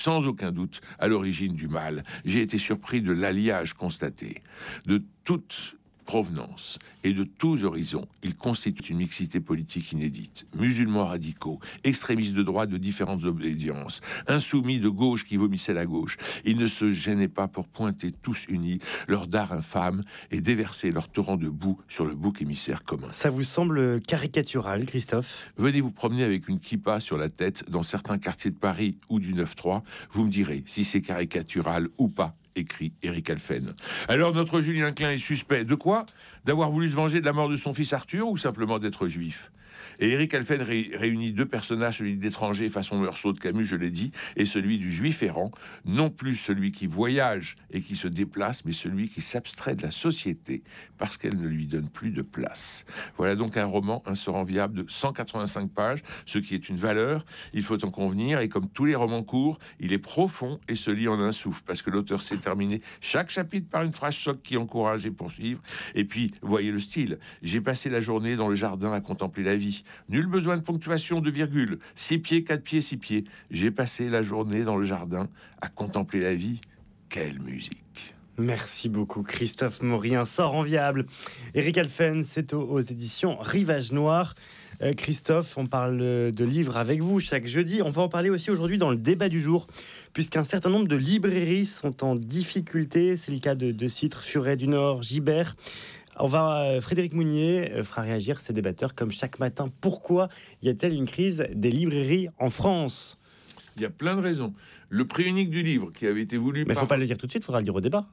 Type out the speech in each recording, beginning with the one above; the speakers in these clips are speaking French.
sans aucun doute à l'origine du mal. J'ai été surpris de l'alliage constaté. De toute provenance et de tous horizons, il constitue une mixité politique inédite. Musulmans radicaux, extrémistes de droite de différentes obédiences, insoumis de gauche qui vomissaient la gauche. Ils ne se gênaient pas pour pointer tous unis leur dard infâme et déverser leur torrent de boue sur le bouc émissaire commun. Ça vous semble caricatural, Christophe ? Venez vous promener avec une kippa sur la tête dans certains quartiers de Paris ou du 9-3, vous me direz si c'est caricatural ou pas, écrit Éric Alphen. Alors notre Julien Klein est suspect de quoi ? D'avoir voulu se venger de la mort de son fils Arthur ou simplement d'être juif ? Et Éric Alphen réunit deux personnages, celui d'étranger façon Meursault de Camus, je l'ai dit, et celui du juif errant, non plus celui qui voyage et qui se déplace, mais celui qui s'abstrait de la société parce qu'elle ne lui donne plus de place. Voilà donc un roman insurviable de 185 pages, ce qui est une valeur, il faut en convenir, et comme tous les romans courts, il est profond et se lit en un souffle, parce que l'auteur sait terminer chaque chapitre par une phrase choc qui encourage et poursuivre. Et puis, voyez le style. J'ai passé la journée dans le jardin à contempler la vie. Nul besoin de ponctuation, de virgule. 6 pieds, 4 pieds, 6 pieds. J'ai passé la journée dans le jardin à contempler la vie. Quelle musique! Merci beaucoup, Christophe Maury, un sort enviable. Éric Alphen, c'est aux éditions Rivage Noir. Christophe, on parle de livres avec vous chaque jeudi. On va en parler aussi aujourd'hui dans le débat du jour, puisqu'un certain nombre de librairies sont en difficulté. C'est le cas de Citre, Furet du Nord, Gibert. Frédéric Mounier fera réagir ses débatteurs comme chaque matin. Pourquoi y a-t-il une crise des librairies en France ? Il y a plein de raisons. Le prix unique du livre qui avait été voulu Mais il ne faut pas le dire tout de suite, il faudra le dire au débat.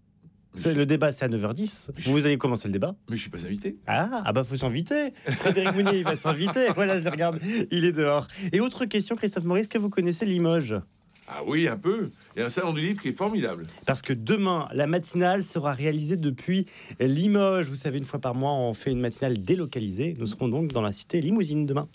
Le débat, c'est à 9h10. Vous allez commencer le débat. Mais je ne suis pas invité. Faut s'inviter. Frédéric Mounier, il va s'inviter. Voilà, je le regarde, il est dehors. Et autre question, Christophe Maury, est-ce que vous connaissez Limoges ? Ah oui, un peu. Il y a un salon du livre qui est formidable. Parce que demain, la matinale sera réalisée depuis Limoges. Vous savez, une fois par mois, on fait une matinale délocalisée. Nous serons donc dans la cité Limousine demain.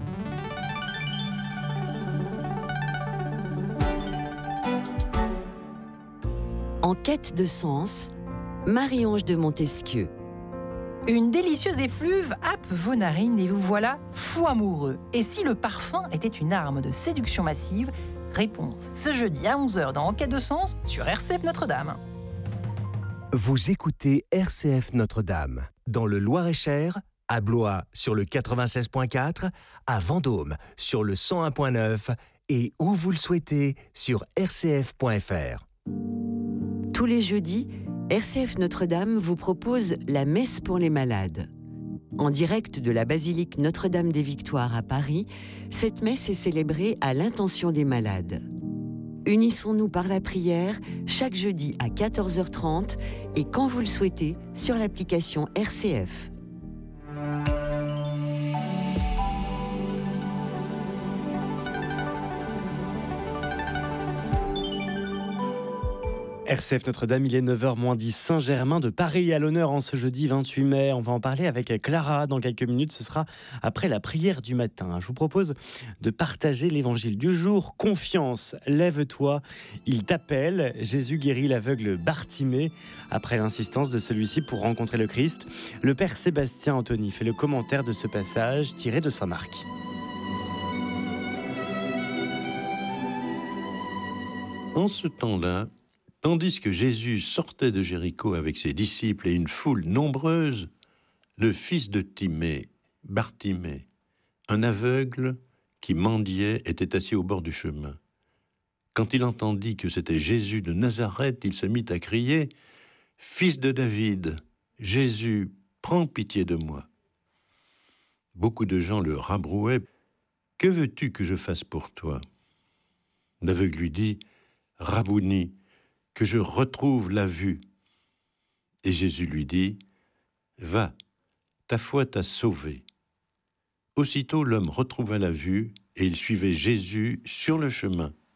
En quête de sens, Marie-Ange de Montesquieu. Une délicieuse effluve happe vos narines et vous voilà fou amoureux. Et si le parfum était une arme de séduction massive ? Réponse ce jeudi à 11h dans En quête de sens sur RCF Notre-Dame. Vous écoutez RCF Notre-Dame dans le Loir-et-Cher, à Blois sur le 96.4, à Vendôme sur le 101.9 et où vous le souhaitez sur rcf.fr. Tous les jeudis, RCF Notre-Dame vous propose la messe pour les malades. En direct de la basilique Notre-Dame des Victoires à Paris, cette messe est célébrée à l'intention des malades. Unissons-nous par la prière chaque jeudi à 14h30 et quand vous le souhaitez sur l'application RCF. RCF Notre-Dame, il est 9h-10. Saint-Germain de Paris à l'honneur en ce jeudi 28 mai. On va en parler avec Clara dans quelques minutes. Ce sera après la prière du matin. Je vous propose de partager l'évangile du jour. Confiance, lève-toi, il t'appelle. Jésus guérit l'aveugle Bartimée après l'insistance de celui-ci pour rencontrer le Christ. Le père Sébastien Anthony fait le commentaire de ce passage tiré de Saint Marc. En ce temps-là, tandis que Jésus sortait de Jéricho avec ses disciples et une foule nombreuse, le fils de Timée, Bartimée, un aveugle qui mendiait, était assis au bord du chemin. Quand il entendit que c'était Jésus de Nazareth, il se mit à crier « Fils de David, Jésus, prends pitié de moi !» Beaucoup de gens le rabrouaient « Que veux-tu que je fasse pour toi ?» L'aveugle lui dit « Rabouni !» que je retrouve la vue. Et Jésus lui dit, « Va, ta foi t'a sauvé. » Aussitôt l'homme retrouva la vue et il suivait Jésus sur le chemin.